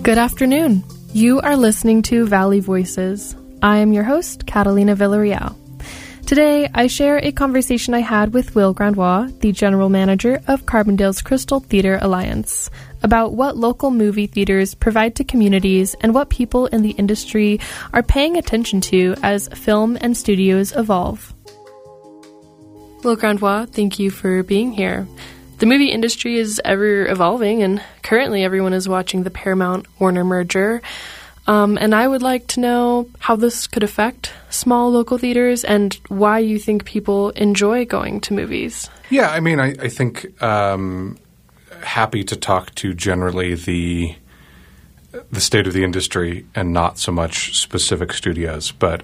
Good afternoon. You are listening to Valley Voices. I am your host, Catalina Villarreal. Today, I share a conversation I had with Will Grandois, the general manager of Carbondale's Crystal Theatre Alliance, about what local movie theaters provide to communities and what people in the industry are paying attention to as film and studios evolve. Will Grandois, thank you for being here. The movie industry is ever evolving, and currently everyone is watching the Paramount-Warner merger. And I would like to know how this could affect small local theaters and why you think people enjoy going to movies. Yeah, I mean, I think happy to talk to generally the state of the industry and not so much specific studios. But,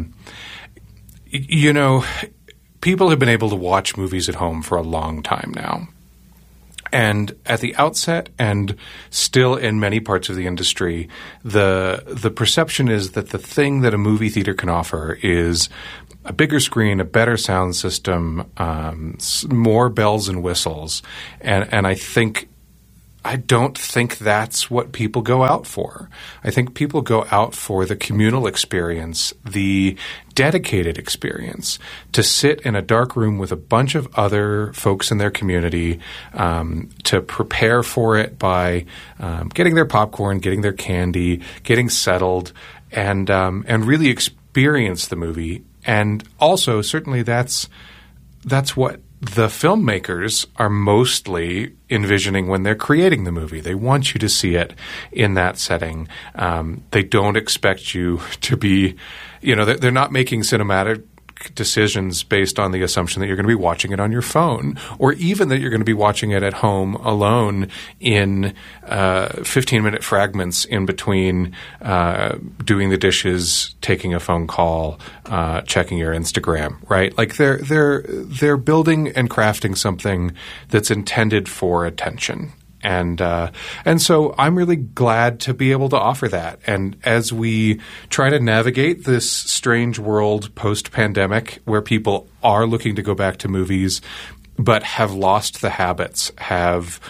people have been able to watch movies at home for a long time now. And at the outset, and still in many parts of the industry, the perception is that the thing that a movie theater can offer is a bigger screen, a better sound system, more bells and whistles. And I don't think that's what people go out for. I think people go out for the communal experience, the dedicated experience, to sit in a dark room with a bunch of other folks in their community, to prepare for it by getting their popcorn, getting their candy, getting settled, and really experience the movie. And also, certainly that's what the filmmakers are mostly envisioning when they're creating the movie. They want you to see it in that setting. They don't expect you to be, they're not making cinematic decisions based on the assumption that you're going to be watching it on your phone, or even that you're going to be watching it at home alone in 15-minute fragments in between doing the dishes, taking a phone call, checking your Instagram, right? Like they're building and crafting something that's intended for attention. And so I'm really glad to be able to offer that. And as we try to navigate this strange world post-pandemic where people are looking to go back to movies but have lost the habits, have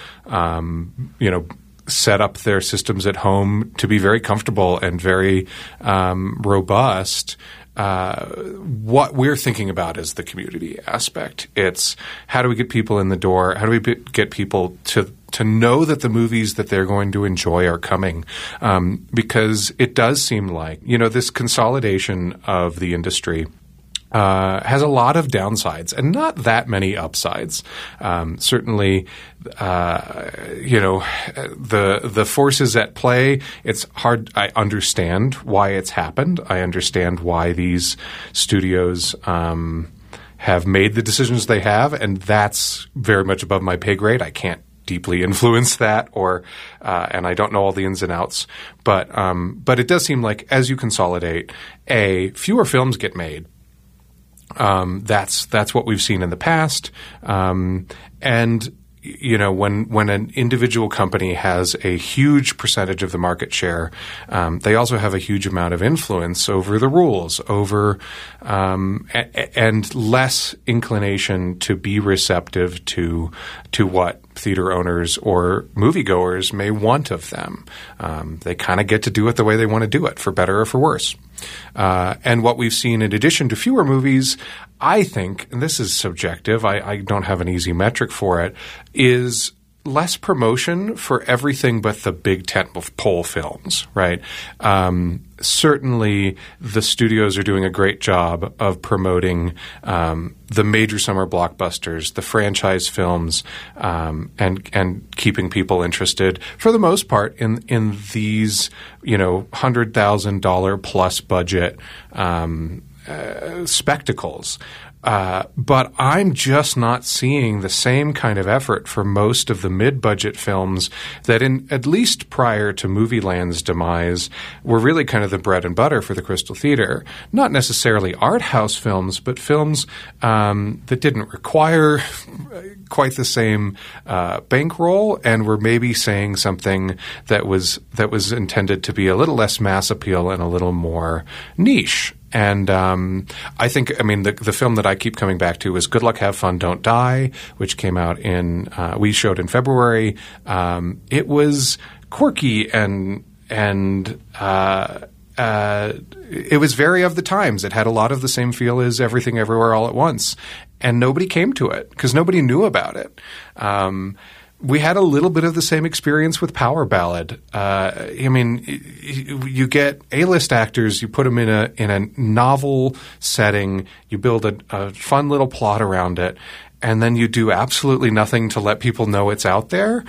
set up their systems at home to be very comfortable and very robust, what we're thinking about is the community aspect. It's how do we get people in the door? How do we get people to know that the movies that they're going to enjoy are coming? Because it does seem like, this consolidation of the industry has a lot of downsides and not that many upsides. Certainly, the forces at play, it's hard. I understand why it's happened. I understand why these studios have made the decisions they have, and that's very much above my pay grade. I can't deeply influence that, and I don't know all the ins and outs. But it does seem like as you consolidate, fewer films get made. That's what we've seen in the past. And when an individual company has a huge percentage of the market share, they also have a huge amount of influence over the rules, and less inclination to be receptive to what theater owners or moviegoers may want of them. They kind of get to do it the way they want to do it, for better or for worse. And what we've seen in addition to fewer movies, I think, and this is subjective, I don't have an easy metric for it, is less promotion for everything but the big tentpole films, right? Certainly the studios are doing a great job of promoting the major summer blockbusters, the franchise films, and keeping people interested for the most part in these, $100,000 plus budget spectacles. But I'm just not seeing the same kind of effort for most of the mid-budget films that, at least prior to Movieland's demise, were really kind of the bread and butter for the Crystal Theatre. Not necessarily art house films, but films that didn't require quite the same bankroll and were maybe saying something that was intended to be a little less mass appeal and a little more niche. And I think, the film that I keep coming back to is Good Luck, Have Fun, Don't Die, which came out we showed in February. It was quirky and it was very of the times. It had a lot of the same feel as Everything Everywhere All at Once, and nobody came to it because nobody knew about it. We had a little bit of the same experience with Power Ballad. You get A-list actors, you put them in a novel setting, you build a fun little plot around it, and then you do absolutely nothing to let people know it's out there.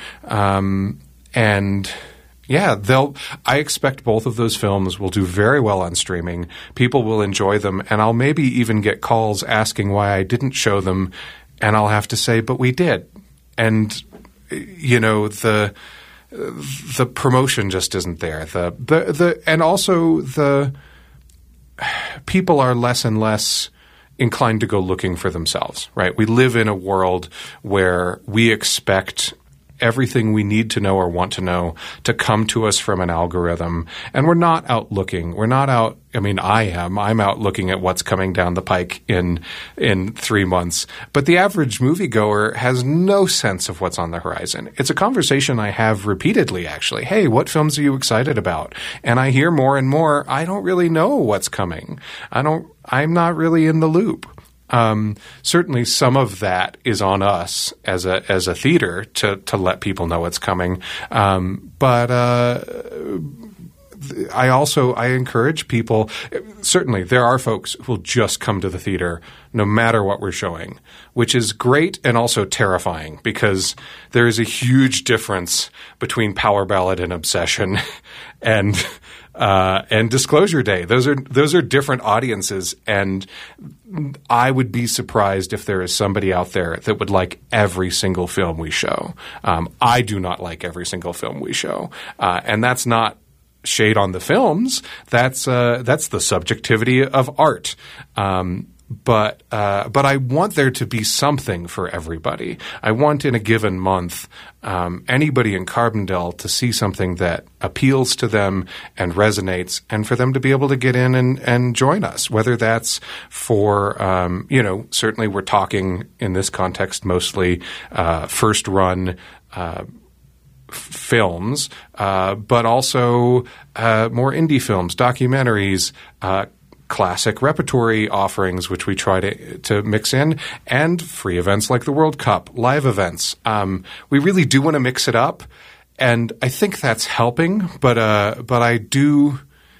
I expect both of those films will do very well on streaming. People will enjoy them, and I'll maybe even get calls asking why I didn't show them, and I'll have to say, but we did. And the promotion just isn't there. And also the people are less and less inclined to go looking for themselves, right? We live in a world where we expect everything we need to know or want to know to come to us from an algorithm. And we're not out looking. We're not out – I'm out looking at what's coming down the pike in 3 months. But the average moviegoer has no sense of what's on the horizon. It's a conversation I have repeatedly, actually. Hey, what films are you excited about? And I hear more and more, I don't really know what's coming. I'm not really in the loop. Certainly some of that is on us as a theater to let people know it's coming. But I encourage people, certainly there are folks who will just come to the theater no matter what we're showing, which is great and also terrifying because there is a huge difference between Power Ballad and Obsession and Disclosure Day. Those are different audiences, and I would be surprised if there is somebody out there that would like every single film we show. I do not like every single film we show, and that's not shade on the films. That's the subjectivity of art. But I want there to be something for everybody. I want in a given month anybody in Carbondale to see something that appeals to them and resonates, and for them to be able to get in and join us, whether that's for, certainly we're talking in this context mostly first run films, but also more indie films, documentaries, classic repertory offerings, which we try to mix in, and free events like the World Cup, live events. We really do want to mix it up, and I think that's helping. But I do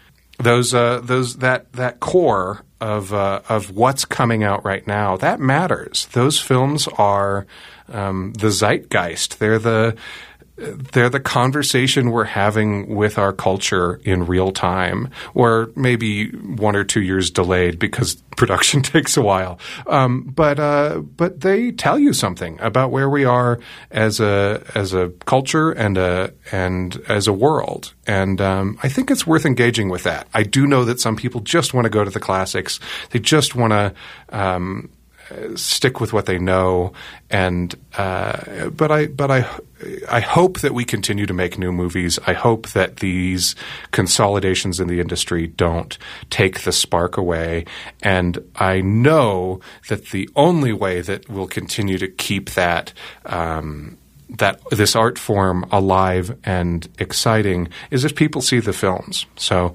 that core of what's coming out right now, that matters. Those films are the zeitgeist. They're the conversation we're having with our culture in real time, or maybe 1 or 2 years delayed because production takes a while. But they tell you something about where we are as a culture and as a world. And I think it's worth engaging with that. I do know that some people just want to go to the classics. They just want to stick with what they know, but I hope that we continue to make new movies. I hope that these consolidations in the industry don't take the spark away, and I know that the only way that we'll continue to keep that this art form alive and exciting is if people see the films. So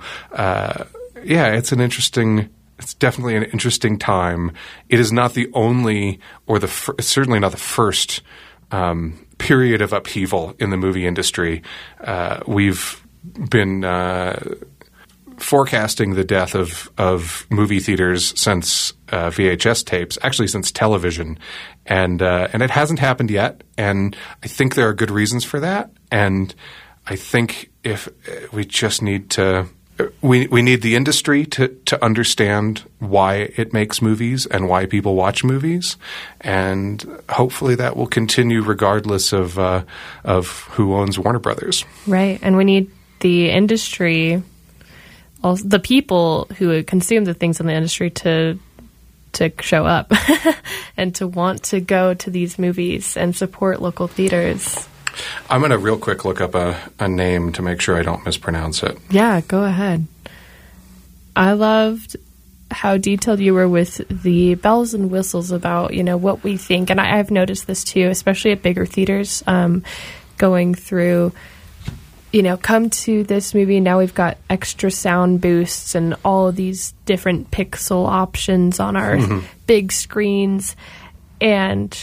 it's definitely an interesting time. It is not the only, or certainly not the first period of upheaval in the movie industry. We've been forecasting the death of movie theaters since VHS tapes, actually since television, and it hasn't happened yet. And I think there are good reasons for that. And I think if we just need to. We need the industry to understand why it makes movies and why people watch movies, and hopefully that will continue regardless of who owns Warner Brothers. Right, and we need the industry, also the people who consume the things in the industry to show up and to want to go to these movies and support local theaters. I'm going to real quick look up a name to make sure I don't mispronounce it. Yeah, go ahead. I loved how detailed you were with the bells and whistles about, what we think. And I've noticed this too, especially at bigger theaters, going through, come to this movie. Now we've got extra sound boosts and all of these different pixel options on our big screens. And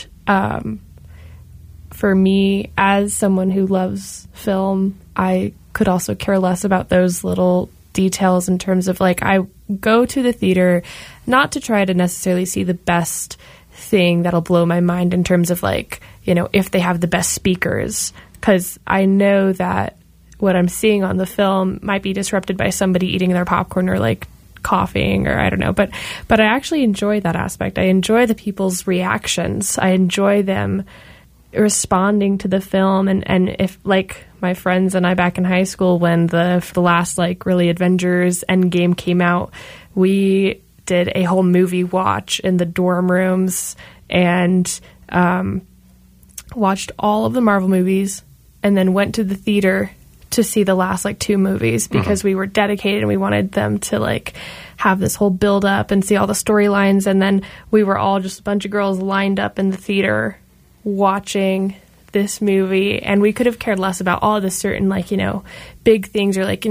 for me, as someone who loves film, I could also care less about those little details in terms of, like, I go to the theater not to try to necessarily see the best thing that'll blow my mind in terms of, like, if they have the best speakers, because I know that what I'm seeing on the film might be disrupted by somebody eating their popcorn or, like, coughing, or I don't know. But I actually enjoy that aspect. I enjoy the people's reactions. I enjoy them responding to the film. And if, like, my friends and I back in high school, when the last, like, really Avengers Endgame came out, we did a whole movie watch in the dorm rooms and watched all of the Marvel movies and then went to the theater to see the last, like, 2 movies because we were dedicated and we wanted them to, like, have this whole build up and see all the storylines. And then we were all just a bunch of girls lined up in the theater watching this movie, and we could have cared less about all the certain, like, big things, or, like,